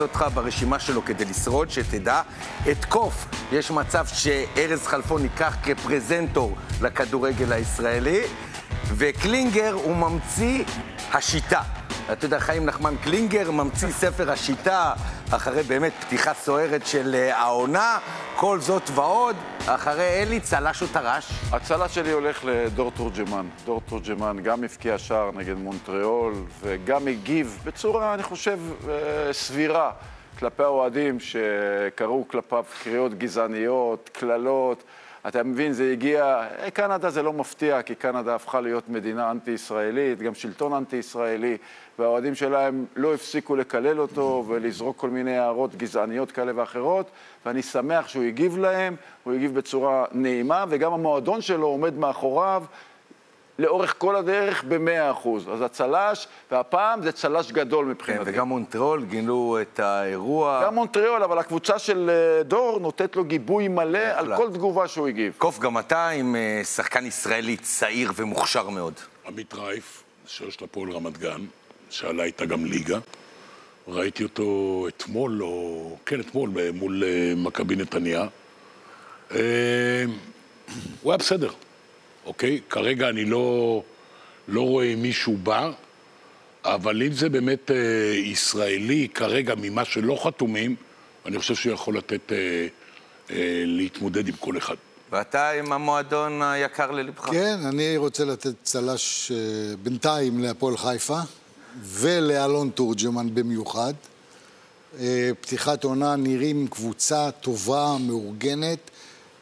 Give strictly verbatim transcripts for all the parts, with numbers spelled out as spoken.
אותך ברשימה שלו כדי לשרוד, שתדע, את קוף יש מצב שארז חלפון ייקח כפרזנטור לכדורגל הישראלי, וקלינגר הוא ממציא השיטה. אתה יודע, חיים נחמן קלינגר ממציא ספר השיטה, אחרי באמת פתיחה סוערת של העונה, כל זאת ועוד, אחרי אלי צלש או טרש. הצלש שלי הולך לדור תורג'מן. דור תורג'מן גם הפקיע שער נגד מונטריאול, וגם הגיב בצורה, אני חושב, סבירה, כלפי האוהדים שקראו כלפיו קריאות גזעניות, כללות. אתה מבין, זה הגיע, קנדה זה לא מפתיע, כי קנדה הפכה להיות מדינה אנטי-ישראלית, גם שלטון אנטי-ישראלי, והאוהדים שלהם לא הפסיקו לקלל אותו ולזרוק כל מיני הערות גזעניות כאלה ואחרות, ואני שמח שהוא הגיב להם, הוא הגיב בצורה נעימה, וגם המועדון שלו עומד מאחוריו לאורך כל הדרך ב-מאה אחוז. אז הצלש, והפעם זה צלש גדול מבחינתי. וגם מונטריאול גינו את האירוע. גם מונטריאול, אבל הקבוצה של דור נותנת לו גיבוי מלא על כל תגובה שהוא הגיב. קוף, גם אתה עם שחקן ישראלי צעיר ומוכשר מאוד. עמית רייף, שוער של הפועל רמת גן, שעלה איתה גם ליגה. ראיתי אותו אתמול, או כן, אתמול, מול מכבי נתניה. הוא היה בסדר. אוקיי? כרגע אני לא, לא רואה מישהו בא, אבל אם זה באמת אה, ישראלי, כרגע ממה שלא חתומים, אני חושב שהוא יכול לתת, אה, אה, להתמודד עם כל אחד. ואתה עם המועדון היקר ללבך? כן, אני רוצה לתת צלש אה, בינתיים להפועל חיפה, ולאלון תורג'מן במיוחד. אה, פתיחת עונה נראים קבוצה טובה, מאורגנת,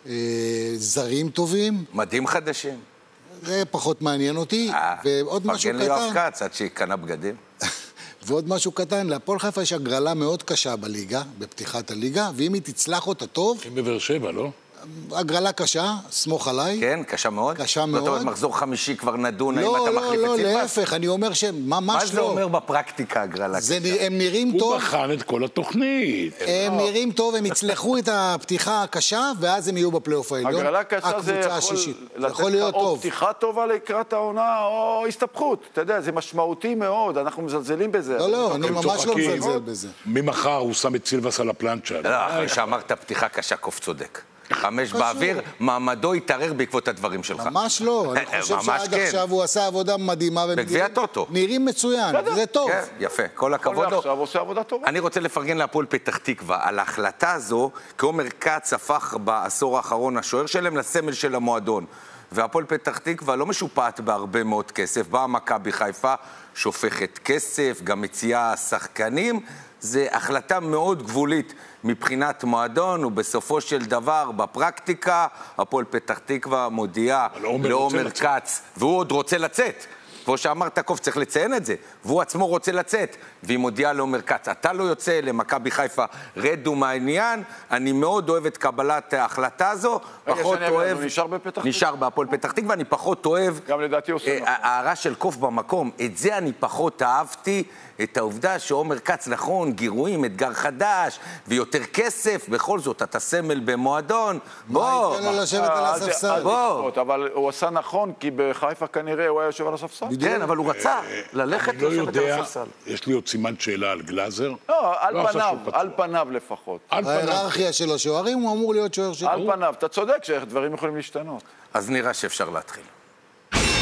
זרים טובים. מדהים חדשים. זה פחות מעניין אותי. ועוד משהו קטן. פרגן לי יואב כץ עד שיקנה בגדים. ועוד משהו קטן, להפועל חיפה יש הגרלה מאוד קשה בליגה, בפתיחת הליגה, ואם היא תצלח אותה טוב... הם בבאר שבע, לא? הגרלה קשה, סמוך עליי. כן, קשה מאוד? קשה מאוד. זאת אומרת, מחזור חמישי כבר נדון, האם לא, אתה לא, מחליף לא, את סילבס? לא, להפך, אני אומר שממש לא. מה זה אומר בפרקטיקה, הגרלה קשה? הם נראים טוב. הוא בחן את כל התוכנית. הם נראים טוב, הם יצלחו את הפתיחה הקשה, ואז הם יהיו בפלייאוף העליון. הגרלה קשה זה יכול לתת או פתיחה טובה לקראת העונה, או הסתבכות. אתה יודע, זה משמעותי מאוד, אנחנו מזלזלים בזה. לא, לא, אני ממש לא מזלזל בזה. ממחר הוא שם את סילבס על הפלנצ'ה. לא, אחרי שאמרת פתיחה קשה, קוף צודק. חמש באוויר, מעמדו יתערער בעקבות הדברים שלך. ממש לא, אני חושב שעד עכשיו הוא עשה עבודה מדהימה. בגביע הטוטו. נראים מצוין, זה טוב. כן, יפה, כל הכבוד לו. עכשיו הוא עושה עבודה טובה. אני רוצה לפרגן להפועל פתח תקווה על ההחלטה הזו, כי עומר כץ הפך בעשור האחרון השוער שלהם לסמל של המועדון. והפועל פתח תקווה לא משופעת בהרבה מאוד כסף, באה מכבי חיפה, שופכת כסף, גם מציעה שחקנים. זה החלטה מאוד גבולית מבחינת מועדון, ובסופו של דבר, בפרקטיקה, הפועל פתח תקווה מודיעה לעומר כץ, והוא עוד רוצה לצאת. כמו שאמרת, קוף, צריך לציין את זה. והוא עצמו רוצה לצאת, והיא מודיעה לעומר כץ. אתה לא יוצא למכבי חיפה, רדו מהעניין. אני מאוד אוהב את קבלת ההחלטה הזו. פחות אוהב... הוא נשאר בפתח תקווה. נשאר בהפועל פתח תקווה, אני פחות אוהב... גם לדעתי עושה נכון. הערה של קוף במקום, את זה אני פחות אהבתי, את העובדה שעומר כץ, נכון, גירויים, אתגר חדש, ויותר כסף, בכל זאת, אתה סמל במועדון. בוא. מה ייתן לו לשבת על הספסל? בוא. אבל הוא עשה נכון, כי בחיפה כנראה הוא היה יושב על הספסל. כן, אבל הוא רצה ללכת לשבת על הספסל. יש לי עוד סימן שאלה על גלאזר. לא, על פניו, על פניו לפחות. ההיררכיה של השוערים הוא אמור להיות שוער שלו. על פניו, אתה צודק שדברים יכולים להשתנות. אז נראה שאפשר להתחיל.